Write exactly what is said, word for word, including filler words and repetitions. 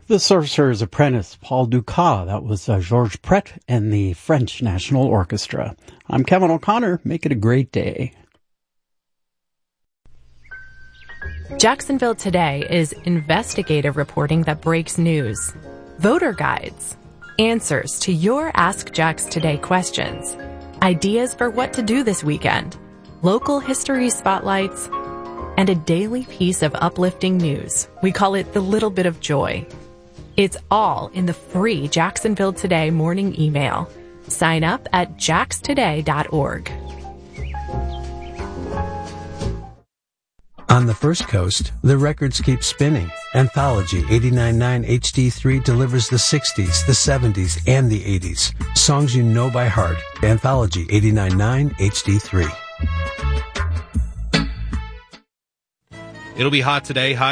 The Sorcerer's Apprentice, Paul Dukas. That was uh, Georges Pret and the French National Orchestra. I'm Kevin O'Connor. Make it a great day. Jacksonville Today is investigative reporting that breaks news. Voter guides. Answers to your Ask Jax Today questions. Ideas for what to do this weekend. Local history spotlights. And a daily piece of uplifting news. We call it the little bit of joy. It's all in the free Jacksonville Today morning email. Sign up at jax today dot org. On the First Coast, the records keep spinning. Anthology eighty-nine point nine H D three delivers the sixties, the seventies, and the eighties. Songs you know by heart. Anthology eighty-nine point nine H D three. It'll be hot today. High